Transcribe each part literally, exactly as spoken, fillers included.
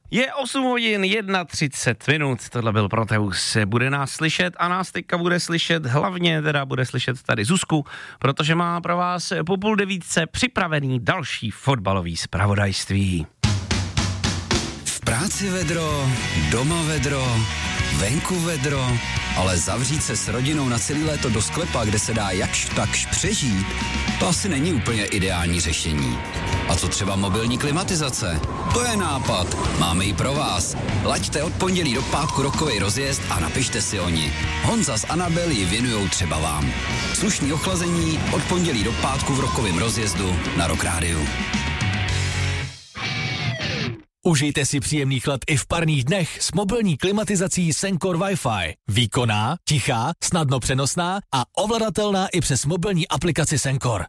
Je osm hodin třicet jedna minut, tohle byl Proteus. Bude nás slyšet a nás teďka bude slyšet, hlavně teda bude slyšet tady Zuzku, protože má pro vás po půl devítce připravený další fotbalový zpravodajství. V práci vedro, doma vedro, venku vedro, ale zavřít se s rodinou na celý léto do sklepa, kde se dá jakž takž přežít, to asi není úplně ideální řešení. A co třeba mobilní klimatizace? To je nápad, máme ji pro vás. Laďte od pondělí do pátku rokový rozjezd a napište si o ní. Honza s Anabel ji věnujou třeba vám. Slušný ochlazení od pondělí do pátku v rokovém rozjezdu na Rock Rádiu. Užijte si příjemných let i v parních dnech s mobilní klimatizací Sencor Wi-Fi. Výkonná, tichá, snadno přenosná a ovladatelná i přes mobilní aplikaci Sencor.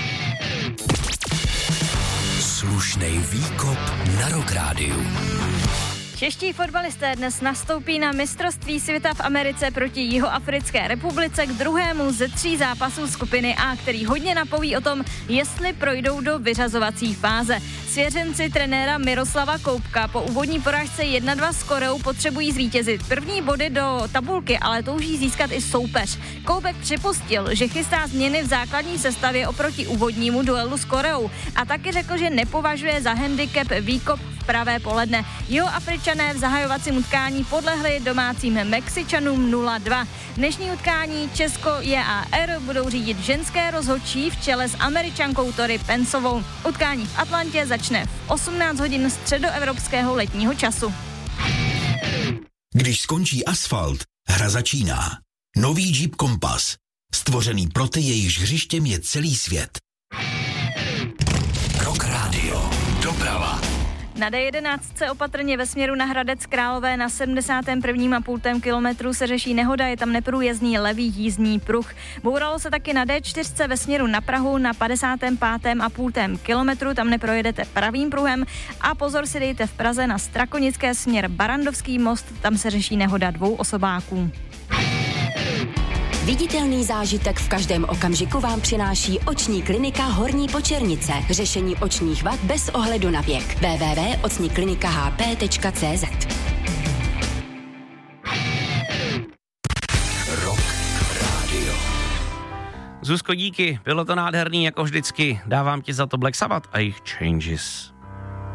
Slušnej výkop na Rock Rádiu. Čeští fotbalisté dnes nastoupí na mistrovství světa v Americe proti Jihoafrické republice k druhému ze tří zápasů skupiny A, který hodně napoví o tom, jestli projdou do vyřazovací fáze. Svěřenci trenéra Miroslava Koubka po úvodní porážce jedna dva s Koreou potřebují zvítězit. První body do tabulky ale touží získat i soupeř. Koubek připustil, že chystá změny v základní sestavě oproti úvodnímu duelu s Koreou a taky řekl, že nepovažuje za handicap výkop v pravé poledne. Jihoafričané v zahajovacím utkání podlehli domácím Mexičanům nula dva. Dnešní utkání Česko J A R budou řídit ženské rozhodčí v čele s Američankou Tori Pensovou. Utkání v Atlantě začne v osmnáct hodin středoevropského letního času. Když skončí asfalt, hra začíná. Nový Jeep Compass. Stvořený pro ty, jejichž hřištěm je celý svět. Rock Rádio. Doprava. Na D jedenáct opatrně ve směru na Hradec Králové na sedmdesátém prvním a půl kilometru se řeší nehoda, je tam neprůjezdný levý jízdní pruh. Bouralo se taky na D čtyři ve směru na Prahu na padesátém pátém a půl kilometru, tam neprojedete pravým pruhem a pozor si dejte v Praze na Strakonické směr Barandovský most, tam se řeší nehoda dvou osobáků. Viditelný zážitek v každém okamžiku vám přináší oční klinika Horní Počernice. Řešení očních vad bez ohledu na věk. w w w tečka oční klinika h p tečka c z. Rock Rádio. Zuzko, díky, bylo to nádherný jako vždycky. Dávám ti za to Black Sabbath a jejich Changes.